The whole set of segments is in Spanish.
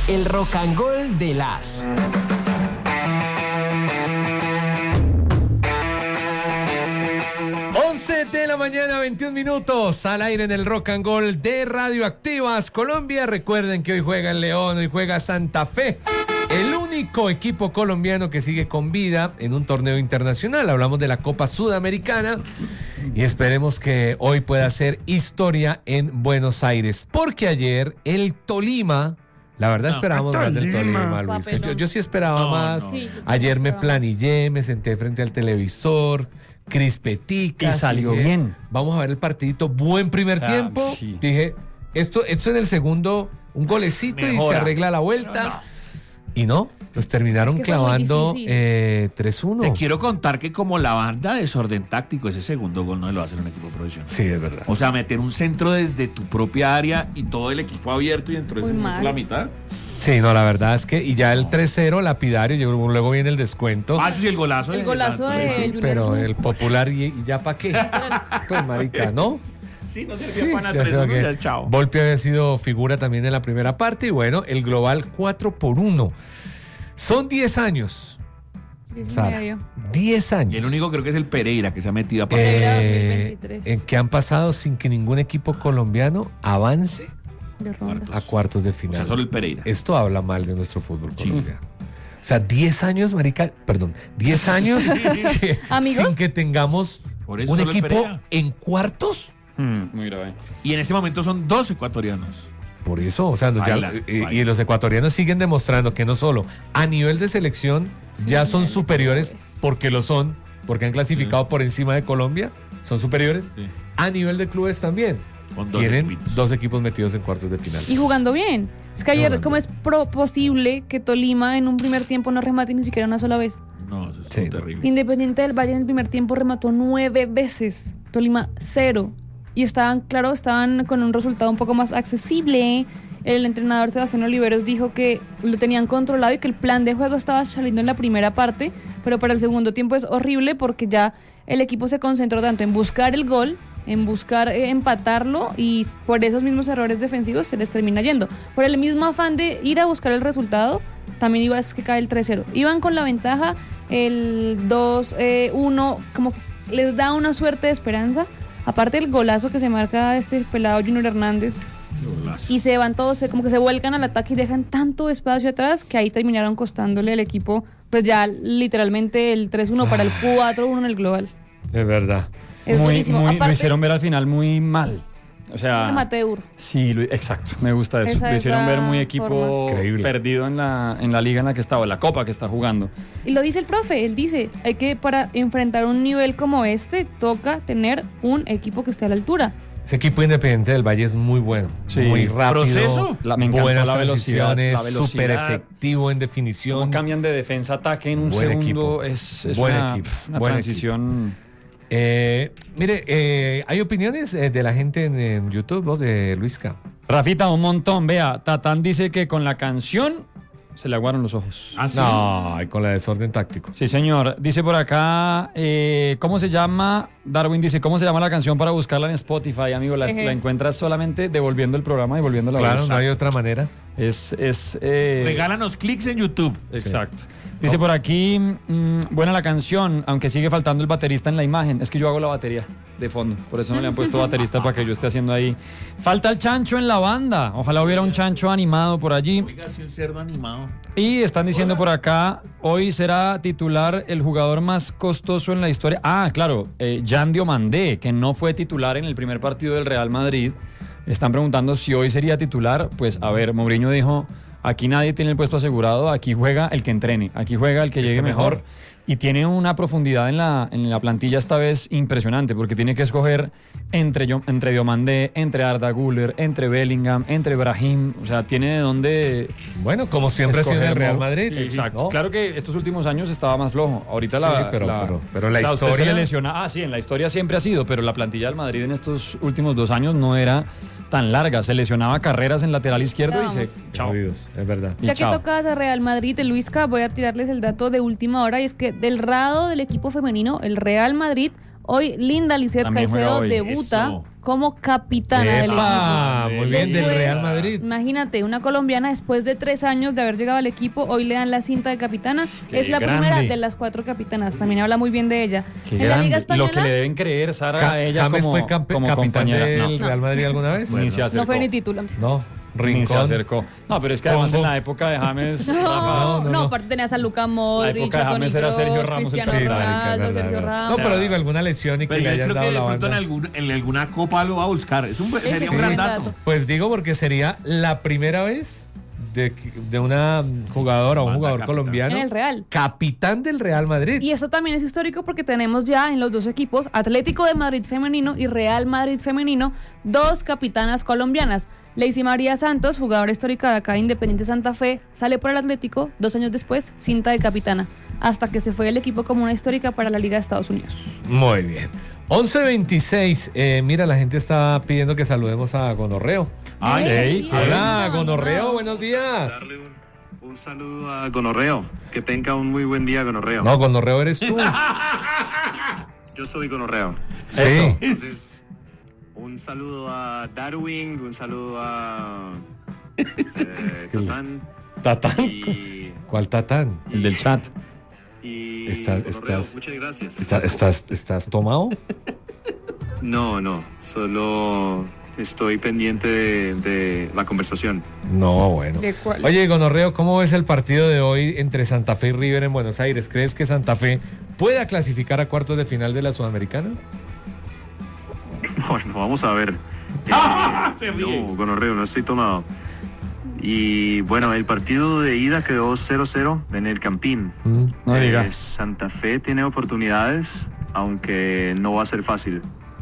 El Rock and Roll de las... de la mañana, 21 minutos, al aire en el Rock and Roll de Radioactivas Colombia. Recuerden que hoy juega el León, hoy juega Santa Fe, el único equipo colombiano que sigue con vida en un torneo internacional. Hablamos de la Copa Sudamericana y esperemos que hoy pueda hacer historia en Buenos Aires, porque ayer el Tolima... La verdad esperábamos más del Tolima, Luis. Yo sí esperaba más. No. Sí, ayer me planillé, me senté frente al televisor, crispetica. Y salió bien. Vamos a ver el partidito. Buen primer tiempo. Sí. Dije, esto en el segundo, un golecito mejora. Y se arregla la vuelta. No. Y no, pues terminaron clavando 3-1. Te quiero contar que como la banda desorden táctico, ese segundo gol no lo va a hacer un equipo profesional. Sí, es verdad. O sea, meter un centro desde tu propia área y todo el equipo abierto y dentro de la mitad. Sí, no, la verdad es que, y ya el 3-0 lapidario, luego viene el descuento. Ah, sí, el golazo. El golazo de sí, pero el popular y ya para qué. Pues marica, ¿no? Sí, no servía para nada 3-1 ya, chao. Volpi había sido figura también en la primera parte y bueno, el global 4-1. Son 10 años. 10 años. Y el único creo que es el Pereira que se ha metido a en que han pasado sin que ningún equipo colombiano avance a cuartos de final. O sea, solo el Pereira. Esto habla mal de nuestro fútbol colombiano. O sea, 10 años, marica, perdón, 10 años sin que tengamos un equipo en cuartos. Muy grave. Y en este momento son 2 ecuatorianos. Por eso, o sea, y los ecuatorianos siguen demostrando que no solo a nivel de selección ya son superiores, porque lo son, porque han clasificado por encima de Colombia, son superiores, a nivel de clubes también. Tienen 2 equipos metidos en cuartos de final. Y jugando bien. Es que ayer, ¿cómo es posible que Tolima en un primer tiempo no remate ni siquiera una sola vez? No, eso es terrible. Independiente del Valle en el primer tiempo remató 9 veces. Tolima 0. Y estaban con un resultado un poco más accesible. El entrenador Sebastián Oliveros dijo que lo tenían controlado y que el plan de juego estaba saliendo en la primera parte, pero para el segundo tiempo es horrible porque ya el equipo se concentró tanto en buscar el gol, en buscar empatarlo, y por esos mismos errores defensivos se les termina yendo. Por el mismo afán de ir a buscar el resultado, también iba a que cae el 3-0. Iban con la ventaja, el 2-1, como les da una suerte de esperanza. Aparte el golazo que se marca este pelado Junior Hernández. Golazo. Y se van todos, como que se vuelcan al ataque y dejan tanto espacio atrás que ahí terminaron costándole al equipo, pues ya literalmente el 3-1 para el 4-1 en el global. Es verdad. Es durísimo. Aparte, lo hicieron ver al final muy mal. O sea, remate duro. Sí, exacto, me gusta eso. Lo hicieron ver muy equipo perdido en la liga en la que estaba, en la copa que está jugando. Y lo dice el profe, él dice, hay que para enfrentar un nivel como este, toca tener un equipo que esté a la altura. Ese equipo Independiente del Valle es muy bueno, muy rápido. ¿Proceso? Me encantó buenas la velocidad, súper efectivo en definición. Cómo cambian de defensa a ataque en un segundo. Equipo. Es buen una equipo. transición. Mire, hay opiniones de la gente en YouTube, vos de Luisca. Rafita, un montón. Vea, Tatán dice que con la canción se le aguaron los ojos. ¿Ah, sí? No, y con la desorden táctico. Sí, señor. Dice por acá, ¿cómo se llama? Darwin dice, ¿cómo se llama la canción para buscarla en Spotify, amigo? La encuentras solamente devolviendo el programa y volviendo la voz. Claro, no hay otra manera. Regálanos clics en YouTube. Exacto. Dice por aquí, buena la canción, aunque sigue faltando el baterista en la imagen. Es que yo hago la batería de fondo, por eso no le han puesto baterista para que yo esté haciendo ahí. Falta el chancho en la banda. Ojalá hubiera un chancho animado por allí. Oiga, sí, un cerdo animado. Y están diciendo por acá, hoy será titular el jugador más costoso en la historia. Ah, claro, Jan Diomandé, que no fue titular en el primer partido del Real Madrid. Están preguntando si hoy sería titular. Pues a ver, Mourinho dijo, aquí nadie tiene el puesto asegurado, aquí juega el que entrene, aquí juega el que llegue mejor. Y tiene una profundidad en la plantilla esta vez impresionante, porque tiene que escoger entre Diomandé, entre Arda Güler, entre Bellingham, entre Brahim. O sea, tiene de dónde. Bueno, como siempre ha sido en el Real Madrid. Sí, exacto. ¿No? Claro que estos últimos años estaba más flojo. Ahorita pero la historia. Se le lesiona. Sí, en la historia siempre ha sido, pero la plantilla del Madrid en estos últimos 2 años no era tan larga. Se lesionaba Carreras en lateral izquierdo y se. Chao. Es verdad. Ya que tocas a Real Madrid, Luisca, voy a tirarles el dato de última hora, y es que del lado del equipo femenino, el Real Madrid Hoy Linda Lizeth También juega Caicedo hoy. debuta Eso. como capitana del ¡Epa! equipo. Muy bien, del Después, Real Madrid. Imagínate, una colombiana después de 3 años de haber llegado al equipo, hoy le dan la cinta de capitana. Qué Es la grande. primera de las 4 capitanas. También habla muy bien de ella. Qué En la grande. Liga Lo Española que le deben creer, Sara, a ella ¿James como, fue como capitán compañera. del No, Real Madrid alguna vez? ni se acercó. no fue ni título. No, Ni se Rincón. acercó. No, pero es que además Pombo. en la época de James, Rafa, No, no. aparte tenías a Luka Modric, época de a Toni James era Sergio Kroos, Ramos el Cristiano central. Ronaldo, Sergio No, Ramos. pero digo, alguna lesión y que Pero le yo hayan creo dado que la de pronto banda. en alguna copa lo va a buscar. Sería un Sí. gran dato. Dato. Pues digo porque sería la primera vez de una jugadora o un Banda jugador capitán. colombiano En el Real. capitán del Real Madrid. Y eso también es histórico porque tenemos ya en los dos equipos, Atlético de Madrid femenino y Real Madrid femenino, 2 capitanas colombianas. Lacey María Santos, jugadora histórica de acá de Independiente Santa Fe, sale por el Atlético, 2 años después, cinta de capitana, hasta que se fue el equipo como una histórica para la Liga de Estados Unidos. Muy bien. 11:26. Mira, la gente está pidiendo que saludemos a Gonorreo. Ay, sí. Hola, Gonorreo, buenos días. Darle un saludo a Gonorreo. Que tenga un muy buen día, Gonorreo. No, Gonorreo eres tú. Yo soy Gonorreo. Sí. Entonces, un saludo a Darwin, un saludo a Tatán Tatán. y, ¿Cuál Tatán? el del chat. y Estás- Gonorreo. estás- Muchas gracias. ¿Estás tomado? No, solo estoy pendiente de la conversación. No, bueno. ¿De cuál? Oye, Gonorreo, ¿cómo ves el partido de hoy entre Santa Fe y River en Buenos Aires? ¿Crees que Santa Fe pueda clasificar a cuartos de final de la Sudamericana? Bueno, vamos a ver. Se ríe. No, Gonorreo, no estoy tomado. Y bueno, el partido de ida quedó 0-0 en el Campín. No diga. Santa Fe tiene oportunidades, aunque no va a ser fácil.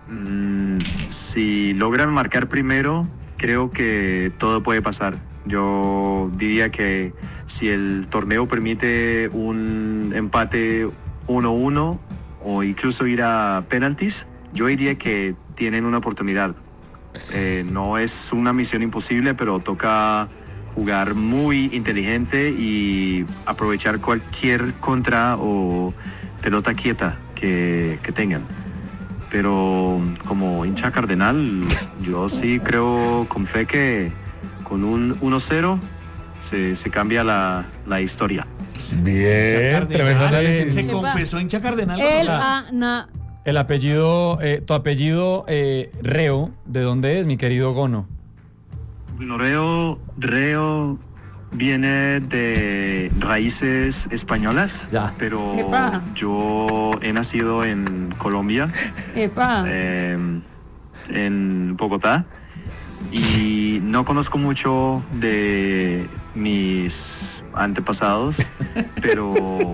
Si logran marcar primero, creo que todo puede pasar. Yo diría que si el torneo permite un empate 1-1 o incluso ir a penaltis, yo diría que tienen una oportunidad. No es una misión imposible, pero toca jugar muy inteligente y aprovechar cualquier contra o pelota quieta que tengan. Pero como hincha cardenal, yo sí creo con fe que con un 1-0 se cambia la historia. Bien, tremendo análisis. Se confesó hincha cardenal. El apellido, tu apellido Reo, ¿de dónde es, mi querido Gono? Reo viene de raíces españolas, Ya. pero Epa. yo he nacido en Colombia, Epa. en Bogotá, y no conozco mucho de mis antepasados, pero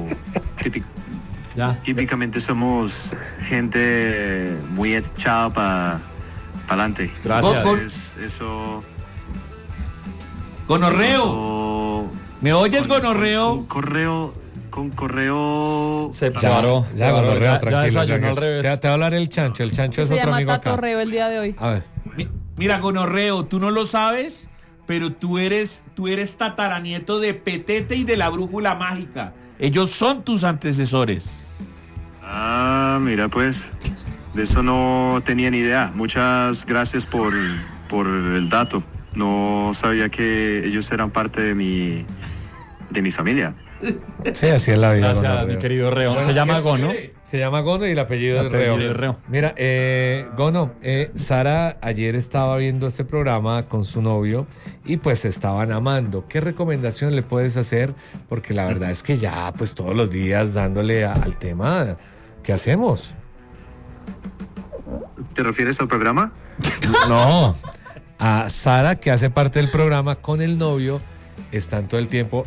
Ya. típicamente somos gente muy echada para adelante. Gracias. Entonces, eso... Gonorreo. eso- ¿Me oyes, con- Gonorreo? Con correo... Se Ya, paró. ya, se paró, Gonorreo, ya tranquilo. desayunó tranquilo. al revés. Te va a hablar el Chancho. El Chancho es Se otro llama amigo Tato acá. Reo el día de hoy. A ver. Mira, Gonorreo, tú no lo sabes, pero tú eres tataranieto de Petete y de la Brújula Mágica. Ellos son tus antecesores. Ah, mira, pues, de eso no tenía ni idea. Muchas gracias por el dato. No sabía que ellos eran parte de mi familia. Sí, así es la vida. Gracias, Gonorreo. mi querido Reo. Se llama Gono. Se llama Gono y el apellido El es Reo. apellido es Reo. Mira, Gono, Sara ayer estaba viendo este programa con su novio y pues se estaban amando. ¿Qué recomendación le puedes hacer? Porque la verdad es que ya pues todos los días dándole al tema, ¿qué hacemos? ¿Te refieres al programa? No, a Sara que hace parte del programa con el novio, están todo el tiempo...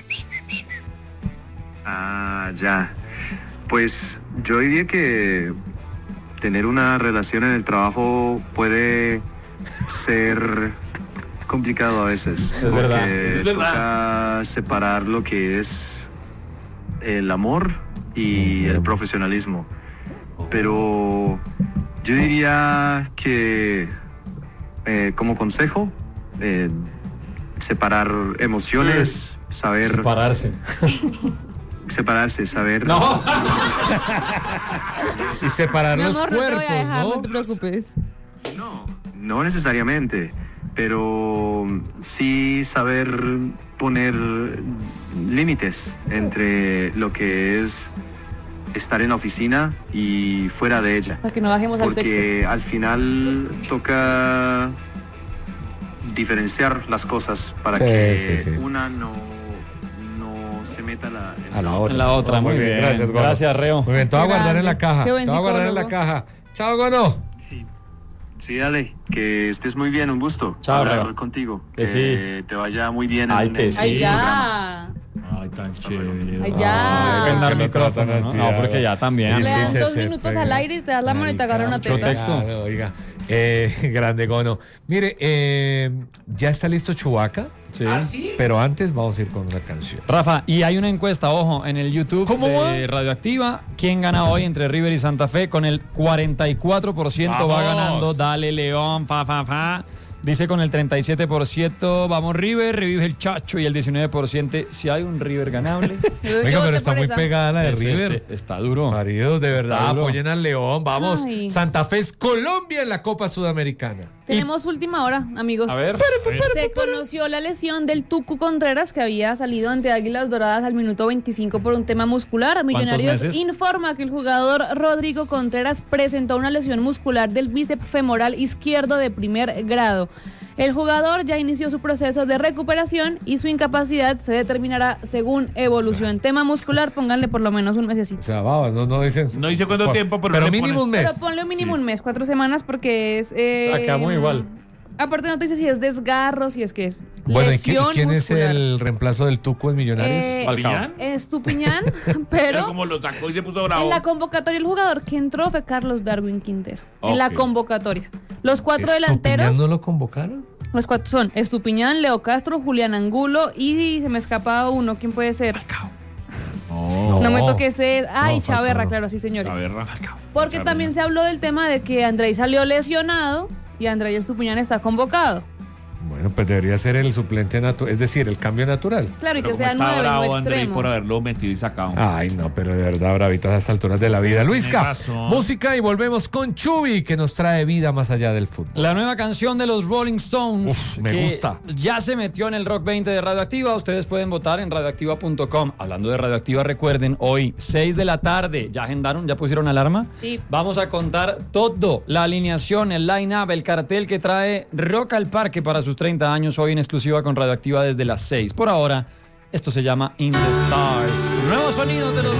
Ah, ya. Pues yo diría que tener una relación en el trabajo puede ser complicado a veces. Es verdad. Porque Es verdad. toca separar lo que es el amor y el profesionalismo. Pero yo diría que como consejo, separar emociones, saber... Separarse. separarse, saber... No. Y separar Mi los amor, no te voy a cuerpos, dejar, ¿no? no te preocupes. No necesariamente, pero sí saber poner límites entre lo que es estar en la oficina y fuera de ella. Para que no bajemos al sexto. Porque al final toca diferenciar las cosas para Sí, que sí. una no se meta A la otra. En la otra, Oh, muy bien. Gracias, Gono. Gracias, Reo. Muy bien, te voy a Qué guardar en la grande. caja. Qué Te buen voy a guardar en la psicólogo. caja. Chao, Gono. Sí, dale, que estés muy bien, un gusto Chao, hablar Leo. contigo. Que Que te vaya muy bien Ay, en que el sí. Ay, programa. ya. Ay, tan chévere. Ay, ya. Depende del que lo micrófono, tratan ¿no? así, No, porque ya también. Sí, Le dan sí, 2 se minutos pega. al aire y te das la mano y te agarra una Marica, teta. texto. Claro, oiga. Grande Gono. Mire, ya está listo Chewbacca, Sí. pero antes vamos a ir con una canción. Rafa, y hay una encuesta, ojo, en el YouTube ¿Cómo de Radioactiva. ¿Quién gana hoy entre River y Santa Fe? Con el 44% va ¡Vamos! ganando. Dale, León, fa. Dice con el 37%, vamos River, revive el Chacho, y el 19%, si hay un River ganable. Yo Oiga, voté pero está por muy esa. pegada la de es River. este, está duro. Maridos, de verdad, duro. apoyen al León. Vamos, Ay. Santa Fe es Colombia en la Copa Sudamericana. Tenemos última hora, amigos. A ver. Se conoció la lesión del Tucu Contreras, que había salido ante Águilas Doradas al minuto 25 por un tema muscular. Millonarios meses? informa que el jugador Rodrigo Contreras presentó una lesión muscular del bíceps femoral izquierdo de primer grado. El jugador ya inició su proceso de recuperación y su incapacidad se determinará según evolución. Tema muscular, pónganle por lo menos un O mesecito. sea, babas, no dicen. No dice cuánto tiempo, pero le mínimo ponen- un mes. Pero ponle un mínimo Sí. un mes, 4 semanas, porque es... queda muy igual. Aparte no te dice si es desgarro, si es que es Bueno, ¿y lesión quién es muscular. el reemplazo del Tuco en Millonarios? Falcao. ¿Piñán? Estupiñán, Pero pero como lo sacó y se puso bravo. en la convocatoria el jugador que entró fue Carlos Darwin Quintero. En la Ok. convocatoria. Los 4 ¿Estupiñán delanteros, no lo convocaron? los 4 son Estupiñán, Leo Castro, Julián Angulo y se me escapa uno. ¿Quién puede ser? No me toque ese. Ay, No, Chaverra, Falcao. claro, sí, señores. A ver, Rafa. Porque también se habló del tema de que Andrei salió lesionado y Andrei Estupiñán está convocado. Bueno, pues debería ser el suplente natural, es decir, el cambio natural. Claro, y Pero que como sea está 9 bravo no Andrei extremo. por haberlo metido y sacado. Ay, no, pero de verdad, bravito a esas alturas de la vida. Luisca, razón. música y volvemos con Chubi, que nos trae vida más allá del fútbol. La nueva canción de los Rolling Stones. Uf, me que gusta. Ya se metió en el Rock 20 de Radioactiva. Ustedes pueden votar en radioactiva.com. Hablando de Radioactiva, recuerden, hoy 6 de la tarde. ¿Ya agendaron? ¿Ya pusieron alarma? Sí. Vamos a contar todo. La alineación, el line-up, el cartel que trae Rock al Parque para sus 30 años. Hoy en exclusiva con Radioactiva desde las 6. Por ahora, esto se llama In the Stars. Nuevos sonidos de los